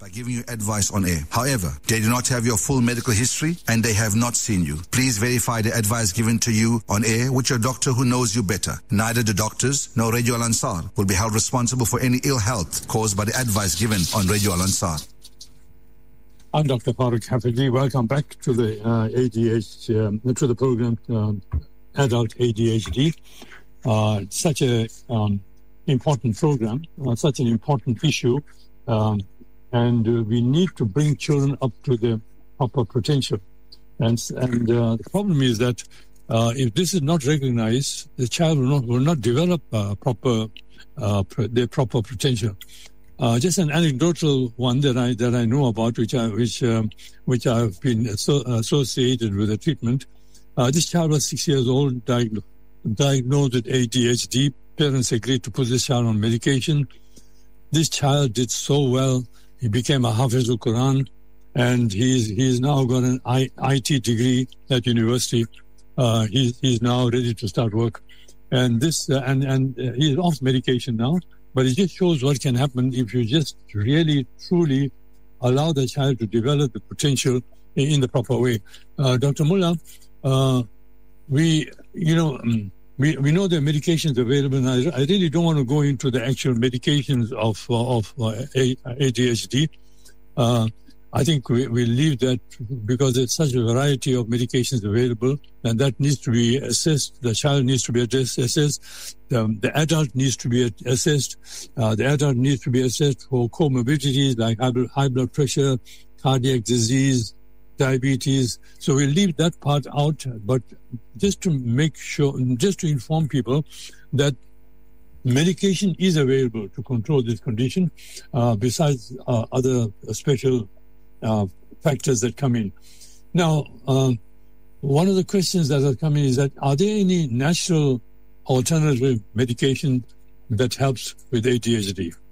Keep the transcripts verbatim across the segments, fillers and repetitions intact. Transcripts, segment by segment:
giving you advice on air. However, they do not have your full medical history and they have not seen you. Please verify the advice given to you on air with your doctor who knows you better. Neither the doctors nor Radio Al Ansar will be held responsible for any ill health caused by the advice given on Radio Al Ansar. I'm Doctor Farooq Hafidi. Welcome back to the uh, A D H um, to the program um, Adult A D H D. Uh, such a um, important program, uh, such an important issue, um, and uh, we need to bring children up to their proper potential. And and uh, the problem is that uh, if this is not recognized, the child will not will not develop uh, proper uh, pr- their proper potential. Uh, just an anecdotal one that I that I know about, which I which um, which I've been asso- associated with the treatment. Uh, this child was six years old, diagnosed. diagnosed with A D H D. Parents agreed to put this child on medication. This child did so well. He became a Hafiz al-Quran, and he's he's now got an I, IT degree at university. Uh, he's he's now ready to start work, and this uh, and and uh, he's off medication now. But it just shows what can happen if you just really truly allow the child to develop the potential in, in the proper way. Uh, Doctor Mullah, uh, we. You know, um, we we know there are medications available, and I, I really don't want to go into the actual medications of uh, of uh, A D H D. Uh, I think we we leave that because there's such a variety of medications available, and that needs to be assessed. The child needs to be assessed. The, the adult needs to be assessed. Uh, the adult needs to be assessed for comorbidities like high, high blood pressure, cardiac disease, diabetes. So we'll leave that part out, but just to make sure, just to inform people that medication is available to control this condition, uh, besides uh, other special uh, factors that come in. Now, uh, one of the questions that are coming is that, are there any natural alternative medication that helps with A D H D?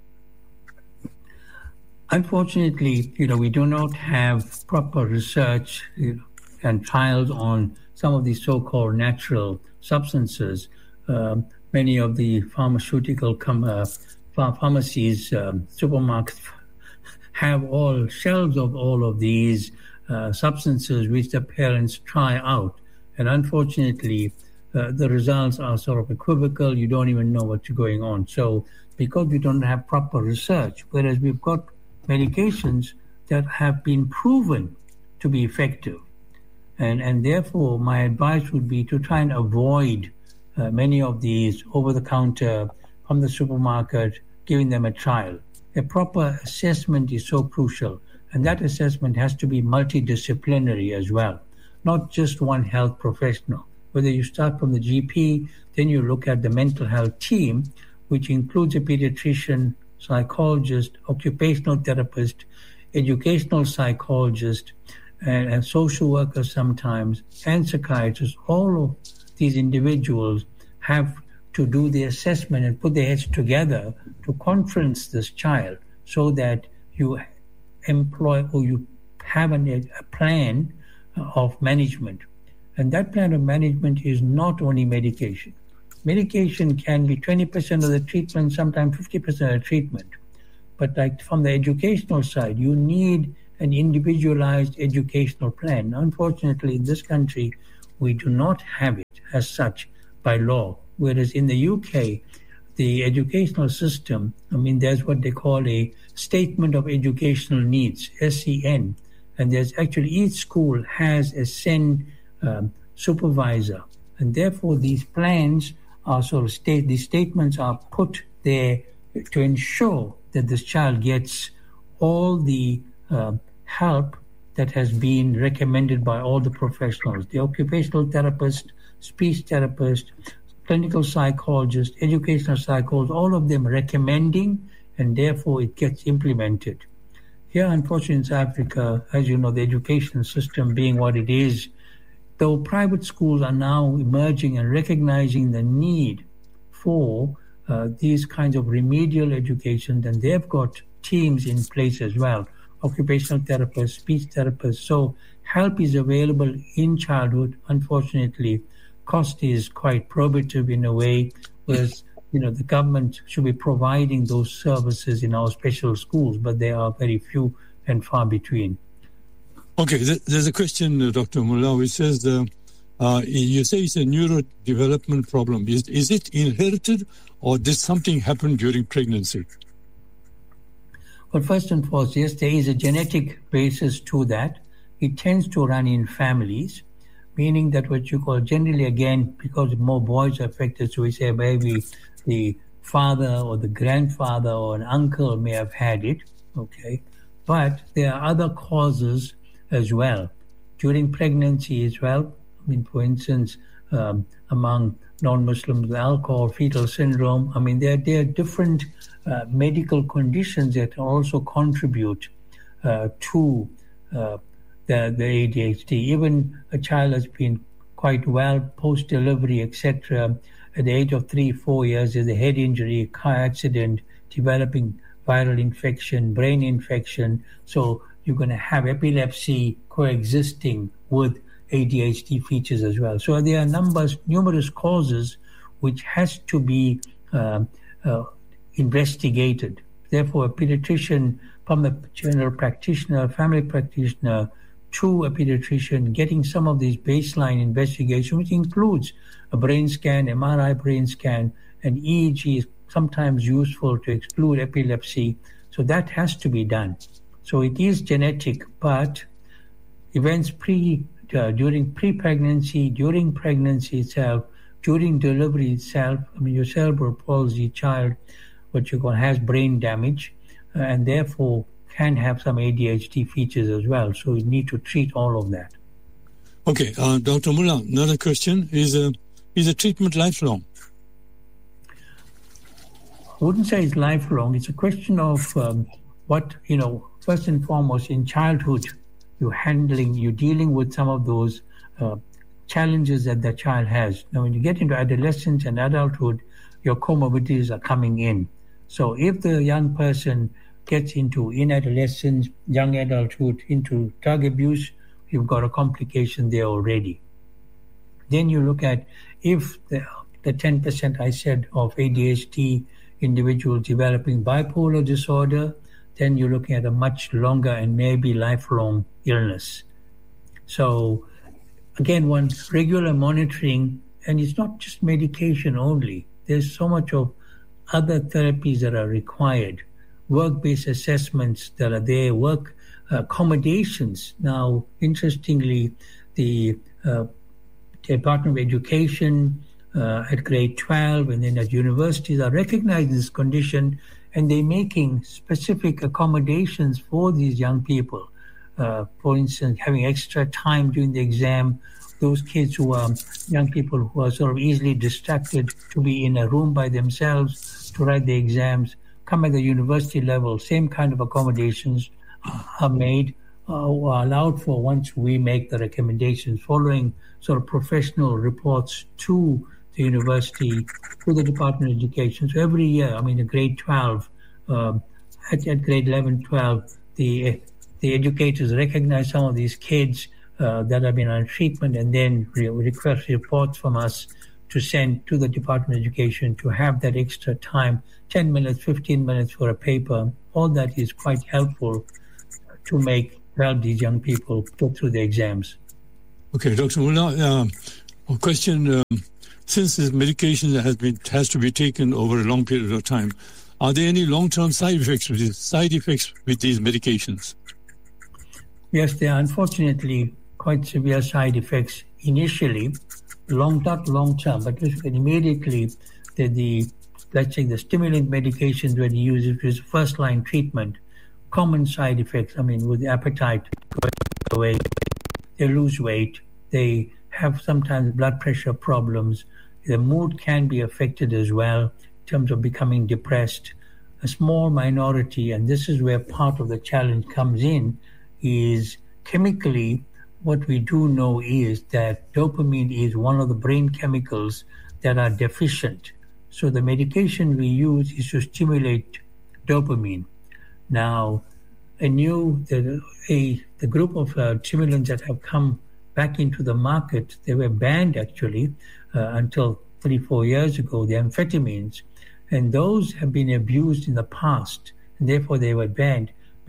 Unfortunately, you know, we do not have proper research you know, and trials on some of these so-called natural substances. Um, many of the pharmaceutical com- uh, ph- pharmacies, um, supermarkets have all shelves of all of these uh, substances which the parents try out. And unfortunately, uh, the results are sort of equivocal. You don't even know what's going on. So because we don't have proper research, whereas we've got medications that have been proven to be effective. And, and therefore, my advice would be to try and avoid uh, many of these over-the-counter from the supermarket, giving them a trial. A proper assessment is so crucial, and that assessment has to be multidisciplinary as well, not just one health professional. Whether you start from the G P, then you look at the mental health team, which includes a pediatrician, psychologist, occupational therapist, educational psychologist, and, and social workers sometimes, and psychiatrists. All of these individuals have to do the assessment and put their heads together to conference this child so that you employ or you have an, a plan of management. And that plan of management is not only medication. Medication can be twenty percent of the treatment, sometimes fifty percent of the treatment. But like from the educational side, you need an individualized educational plan. Unfortunately, in this country, we do not have it as such by law. Whereas in the U K, the educational system, I mean, there's what they call a Statement of Educational Needs, S E N. And there's actually each school has a S E N um, supervisor. And therefore, these plans are sort of state, these statements are put there to ensure that this child gets all the uh, help that has been recommended by all the professionals, the occupational therapist, speech therapist, clinical psychologist, educational psychologist, all of them recommending, and therefore it gets implemented. Here, unfortunately, in South Africa, as you know, the education system being what it is, though private schools are now emerging and recognizing the need for uh, these kinds of remedial education, and they've got teams in place as well, occupational therapists, speech therapists. So help is available in childhood. Unfortunately, cost is quite prohibitive in a way, whereas you know the government should be providing those services in our special schools, but there are very few and far between. Okay, there's a question, uh, Doctor Mullah, which says, uh, uh, you say it's a neurodevelopment problem. Is, is it inherited, or did something happen during pregnancy? Well, first and foremost, yes, there is a genetic basis to that. It tends to run in families, meaning that what you call generally, again, because more boys are affected, so we say maybe the father or the grandfather or an uncle may have had it, okay? But there are other causes as well. During pregnancy as well, I mean, for instance, um, among non-Muslims, alcohol, fetal syndrome, I mean, there, there are different uh, medical conditions that also contribute uh, to uh, the, the A D H D. Even a child has been quite well post-delivery, et cetera. At the age of three, four years, there's a head injury, car accident, developing viral infection, brain infection. So you're going to have epilepsy coexisting with A D H D features as well. So there are numbers, numerous causes which has to be uh, uh, investigated. Therefore, a pediatrician from a general practitioner, family practitioner, to a pediatrician, getting some of these baseline investigation, which includes a brain scan, M R I brain scan, and E E G is sometimes useful to exclude epilepsy. So that has to be done. So it is genetic, but events pre, uh, during pre-pregnancy, during pregnancy itself, during delivery itself, I mean, your cerebral palsy child, what you call, has brain damage, uh, and therefore can have some A D H D features as well. So you need to treat all of that. Okay, uh, Doctor Mullah, another question. Is a, is a treatment lifelong? I wouldn't say it's lifelong. It's a question of um, what, you know, first and foremost, in childhood, you're handling, you're dealing with some of those uh, challenges that the child has. Now, when you get into adolescence and adulthood, your comorbidities are coming in. So if the young person gets into, in adolescence, young adulthood, into drug abuse, you've got a complication there already. Then you look at if the, the ten percent I said of A D H D individuals developing bipolar disorder, then you're looking at a much longer and maybe lifelong illness. So again, one regular monitoring, and it's not just medication only. There's so much of other therapies that are required, work-based assessments that are there, work accommodations. Now, interestingly, the uh, Department of Education uh, at grade twelve and then at universities are recognizing this condition, and they're making specific accommodations for these young people. Uh, for instance, having extra time during the exam, those kids who are young people who are sort of easily distracted to be in a room by themselves to write the exams, come at the university level, same kind of accommodations are made uh, or are allowed for once we make the recommendations following sort of professional reports to the university, to the Department of Education. So every year, I mean, at grade twelve, um, at, at grade eleven, twelve, the the educators recognize some of these kids uh, that have been on treatment and then re- request reports from us to send to the Department of Education to have that extra time, ten minutes, fifteen minutes for a paper. All that is quite helpful to make help these young people go through the exams. Okay, Doctor Mullah, uh, a question. Um, since this medication has been has to be taken over a long period of time, are there any long-term side effects with these, side effects with these medications? Yes, there are unfortunately quite severe side effects initially, long not long-term, but immediately the, the let's say the stimulant medications when you use it as first-line treatment, common side effects, I mean, with appetite going away, they lose weight, they have sometimes blood pressure problems, the mood can be affected as well in terms of becoming depressed. A small minority, and this is where part of the challenge comes in, is chemically what we do know is that dopamine is one of the brain chemicals that are deficient. So the medication we use is to stimulate dopamine. Now, a new, the, a, the group of uh, stimulants that have come back into the market, they were banned actually uh, until three, four years ago, the amphetamines. And those have been abused in the past, and therefore they were banned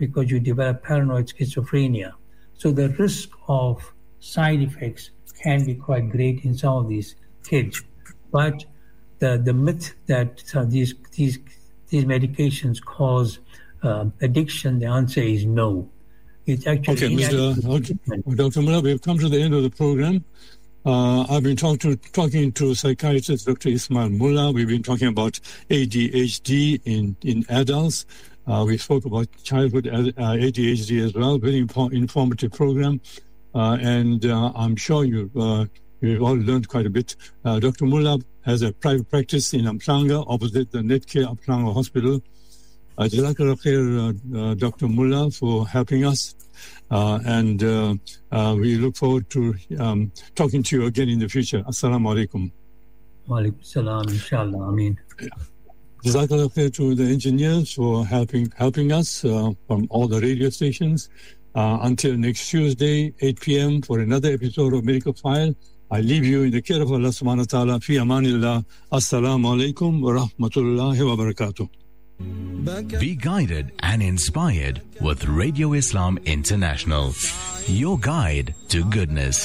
because you develop paranoid schizophrenia. So the risk of side effects can be quite great in some of these kids. But the, the myth that uh, these, these, these medications cause uh, addiction, the answer is no. It's actually okay, Mister Okay. Doctor Mullah, we've come to the end of the program. Uh, I've been talk to, talking to psychiatrist Doctor Ismail Mullah. We've been talking about A D H D in, in adults. Uh, we spoke about childhood uh, A D H D as well. Very impo- informative program. Uh, and uh, I'm sure you, uh, you've all learned quite a bit. Uh, Doctor Mullah has a private practice in Amplanga, opposite the Netcare Amplanga Hospital. Uh, Jazakallah khair, uh, uh, Doctor Mullah, for helping us. Uh, and uh, uh, we look forward to um, talking to you again in the future. Assalamu alaikum. Wa alaikum salam, inshallah, Ameen. Jazakallah khair to the engineers for helping helping us uh, from all the radio stations. Uh, until next Tuesday, eight p.m. for another episode of Medical File. I leave you in the care of Allah subhanahu wa ta'ala. Fi amanillah. Assalamu alaikum wa rahmatullahi wa barakatuh. Be guided and inspired with Radio Islam International, your guide to goodness.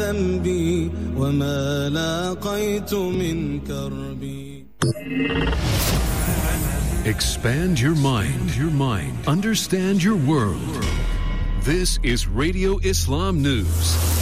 Expand your mind, your mind. Understand your world. This is Radio Islam News.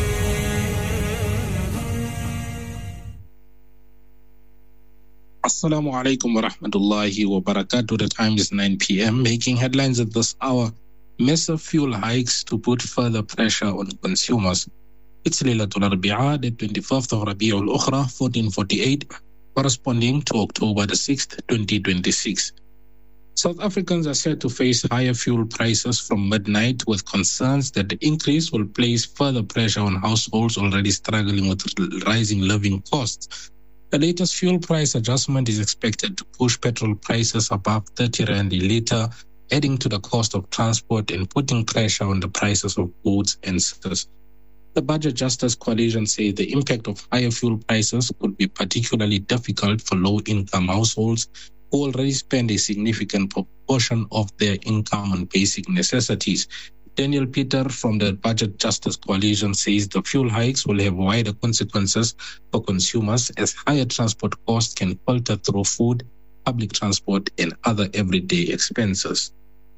Assalamu alaikum wa rahmatullahi wa barakatuh. The time is nine p.m. Making headlines at this hour. Massive fuel hikes to put further pressure on consumers. It's Laylatul Arbi'a, the twenty-fifth of Rabi'ul Ukhra, fourteen forty-eight, corresponding to October the sixth, twenty twenty-six. South Africans are set to face higher fuel prices from midnight, with concerns that the increase will place further pressure on households already struggling with rising living costs. The latest fuel price adjustment is expected to push petrol prices above thirty rand a litre, adding to the cost of transport and putting pressure on the prices of goods and services. The Budget Justice Coalition says the impact of higher fuel prices could be particularly difficult for low-income households who already spend a significant proportion of their income on basic necessities. Daniel Peter from the Budget Justice Coalition says the fuel hikes will have wider consequences for consumers as higher transport costs can filter through food, public transport, and other everyday expenses.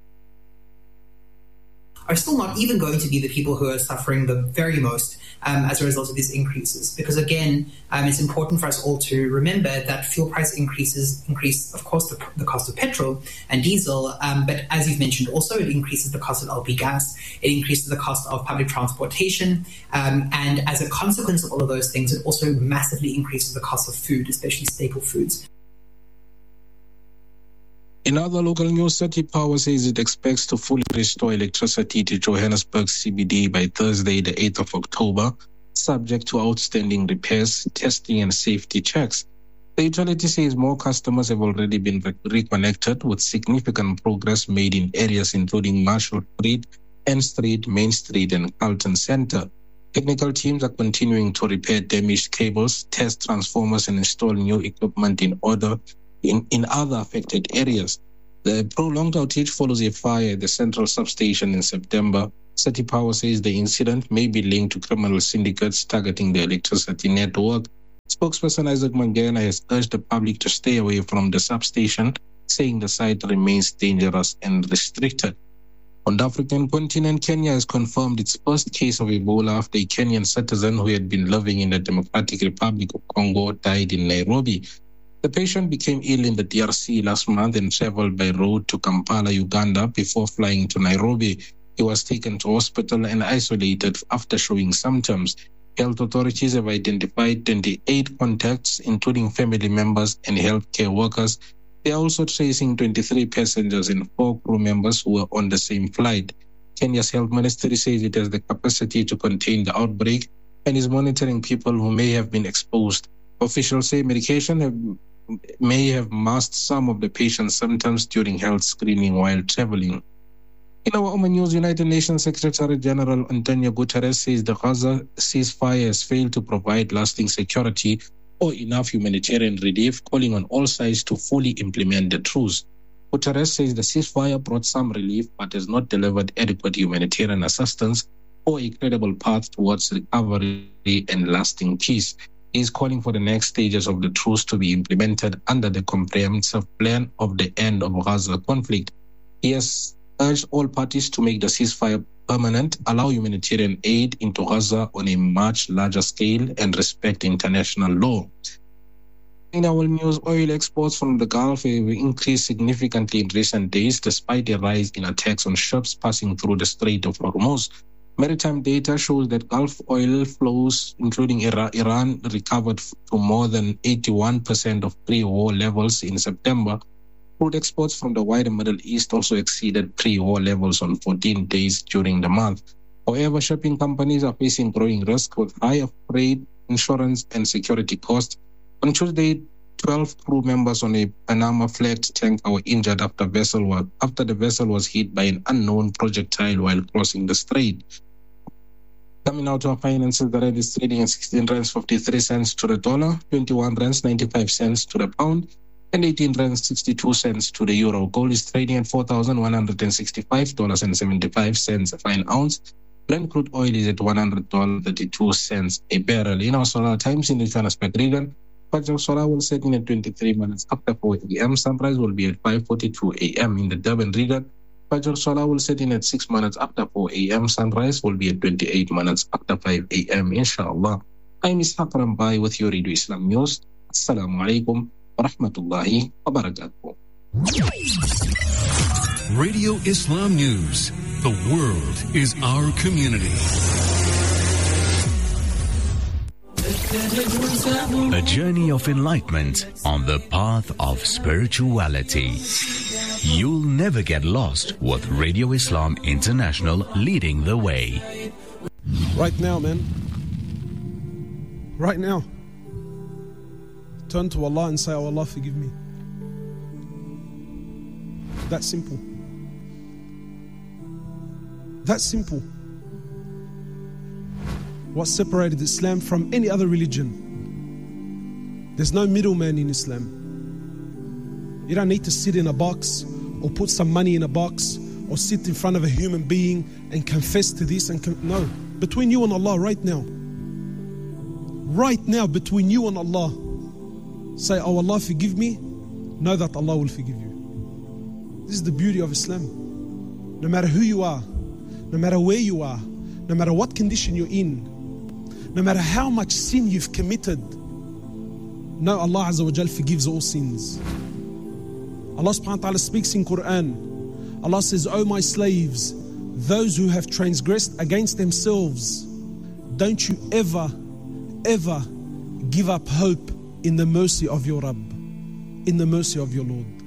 Are still not even going to be the people who are suffering the very most um, as a result of these increases. Because again, um, it's important for us all to remember that fuel price increases increase, of course, the, the cost of petrol and diesel, um, but as you've mentioned, also it increases the cost of L P gas, it increases the cost of public transportation, um, and as a consequence of all of those things, it also massively increases the cost of food, especially staple foods. In other local news, City Power says it expects to fully restore electricity to Johannesburg C B D by Thursday, the eighth of October, subject to outstanding repairs, testing, and safety checks. The utility says more customers have already been re- reconnected, with significant progress made in areas including Marshall Street, N Street, Main Street, and Carlton Centre. Technical teams are continuing to repair damaged cables, test transformers, and install new equipment in order In, in other affected areas. The prolonged outage follows a fire at the central substation in September. City Power says the incident may be linked to criminal syndicates targeting the electricity network. Spokesperson Isaac Mangena has urged the public to stay away from the substation, saying the site remains dangerous and restricted. On the African continent, Kenya has confirmed its first case of Ebola after a Kenyan citizen who had been living in the Democratic Republic of Congo died in Nairobi. The patient became ill in the D R C last month and traveled by road to Kampala, Uganda, before flying to Nairobi. He was taken to hospital and isolated after showing symptoms. Health authorities have identified twenty-eight contacts, including family members and healthcare workers. They are also tracing twenty-three passengers and four crew members who were on the same flight. Kenya's health ministry says it has the capacity to contain the outbreak and is monitoring people who may have been exposed. Officials say medication have may have masked some of the patient's symptoms during health screening while traveling. In our Oman News, United Nations Secretary General Antonio Guterres says the Gaza ceasefire has failed to provide lasting security or enough humanitarian relief, calling on all sides to fully implement the truce. Guterres says the ceasefire brought some relief but has not delivered adequate humanitarian assistance or a credible path towards recovery and lasting peace. He is calling for the next stages of the truce to be implemented under the comprehensive plan of the end of Gaza conflict. He has urged all parties to make the ceasefire permanent, allow humanitarian aid into Gaza on a much larger scale, and respect international law. In our news, oil exports from the Gulf have increased significantly in recent days despite a rise in attacks on ships passing through the Strait of Hormuz. Maritime data shows that Gulf oil flows, including Iran, recovered to more than eighty-one percent of pre-war levels in September. Crude exports from the wider Middle East also exceeded pre-war levels on fourteen days during the month. However, shipping companies are facing growing risk with higher freight, insurance, and security costs. On Tuesday, twelve crew members on a Panama-flagged tanker were injured after, vessel was, after the vessel was hit by an unknown projectile while crossing the strait. Coming out to our finances, the rand is trading at sixteen rands fifty-three cents to the dollar, twenty-one rands ninety-five cents to the pound, and eighteen rands sixty-two cents to the euro. Gold is trading at four thousand one hundred sixty-five dollars and seventy-five cents a fine ounce. Brent crude oil is at one hundred dollars and thirty-two cents a barrel. In our solar times in the Johannesburg region, Fajr Solar will set in at twenty-three minutes after four a.m. Sunrise will be at five forty-two a.m. in the Durban region. Fajr Solar will set in at six minutes after four a.m. Sunrise will be at twenty-eight minutes after five a.m. Inshallah. I'm Ishaq Rambai with your Radio Islam News. Assalamu alaikum wa rahmatullahi wa barakatuh. Radio Islam News. The world is our community. A journey of enlightenment on the path of spirituality. You'll never get lost with Radio Islam International leading the way. Right now, man. Right now. Turn to Allah and say, oh Allah, forgive me. That simple. That simple. What separated Islam from any other religion? There's no middleman in Islam. You don't need to sit in a box or put some money in a box or sit in front of a human being and confess to this and con- no. Between you and Allah right now. Right now, between you and Allah. Say, oh Allah, forgive me. Know that Allah will forgive you. This is the beauty of Islam. No matter who you are, no matter where you are, no matter what condition you're in, no matter how much sin you've committed, no, Allah Azza wa Jal forgives all sins. Allah subhanahu wa ta'ala speaks in Quran. Allah says, O my slaves, those who have transgressed against themselves, don't you ever, ever give up hope in the mercy of your Rabb, in the mercy of your Lord.